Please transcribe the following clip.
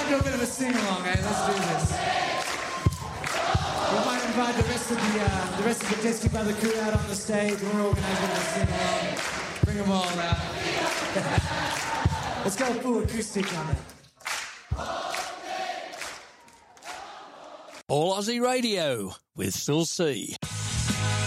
might do a bit of a sing-along, eh? Let's do this. We might invite the rest of the Teskey Brother crew out on the stage. We're organising a sing-along. Bring them all out. Let's go full acoustic on it. All Aussie Radio with Phil C.